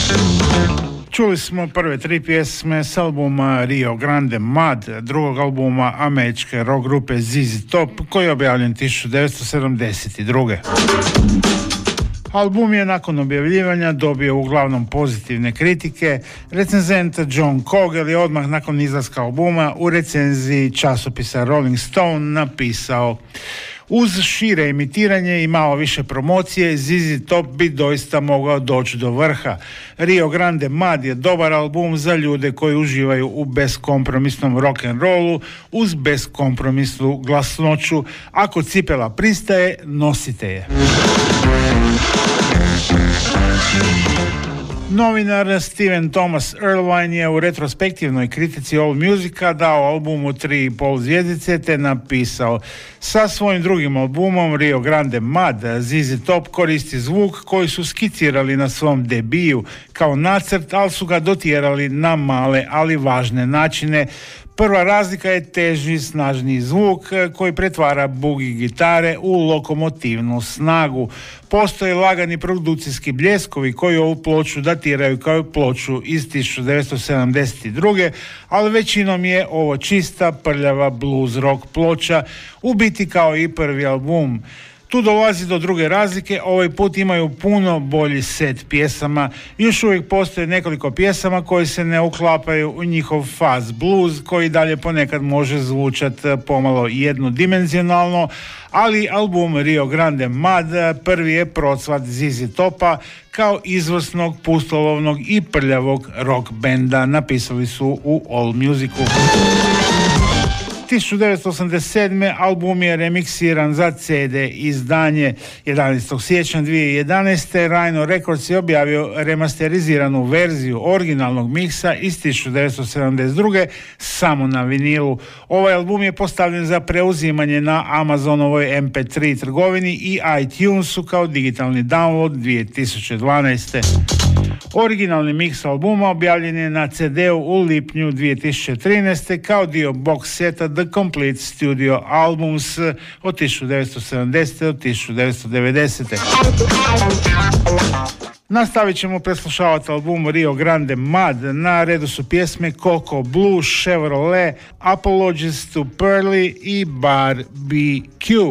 Čuli smo prve tri pjesme s albuma Rio Grande Mad, drugog albuma američke rock grupe ZZ Top, koji je objavljen 1972. Album je nakon objavljivanja dobio uglavnom pozitivne kritike. Recenzent John Kogel je odmah nakon izlaska albuma u recenziji časopisa Rolling Stone napisao: uz šire emitiranje i malo više promocije, ZZ Top bi doista mogao doći do vrha. Rio Grande Mad je dobar album za ljude koji uživaju u beskompromisnom rock'n'rollu uz beskompromisnu glasnoću. Ako cipela pristaje, nosite je. Novinar Steven Thomas Erlewine je u retrospektivnoj kritici All Musica dao albumu 3,5 zvjezdice te napisao: sa svojim drugim albumom Rio Grande Mad, ZZ Top koristi zvuk koji su skicirali na svom debiju kao nacrt, ali su ga dotjerali na male, ali važne načine. Prva razlika je teži, snažniji zvuk koji pretvara bugi gitare u lokomotivnu snagu. Postoje lagani produkcijski bljeskovi koji ovu ploču datiraju kao ploču iz 1972. ali većinom je ovo čista, prljava blues rock ploča, u biti kao i prvi album. Tu dolazi do druge razlike, ovaj put imaju puno bolji set pjesama. Još uvijek postoje nekoliko pjesama koji se ne uklapaju u njihov fast blues, koji dalje ponekad može zvučati pomalo jednodimenzionalno, ali album Rio Grande Mad prvi je procvat ZZ Topa kao izvrsnog, pustolovnog i prljavog rock benda, napisali su u All Musicu. 1987. album je remiksiran za CD izdanje. 11. siječnja 2011. Rhino Records je objavio remasteriziranu verziju originalnog miksa iz 1972. samo na vinilu. Ovaj album je postavljen za preuzimanje na Amazonovoj MP3 trgovini i iTunesu kao digitalni download 2012. Originalni miks albuma objavljen je na CD-u u lipnju 2013. kao dio box seta The Complete Studio Albums od 1970. do 1990. Nastavit ćemo preslušavati album Rio Grande Mad. Na redu su pjesme Coco Blue, Chevrolet, Apologies to Pearly i Barbecue.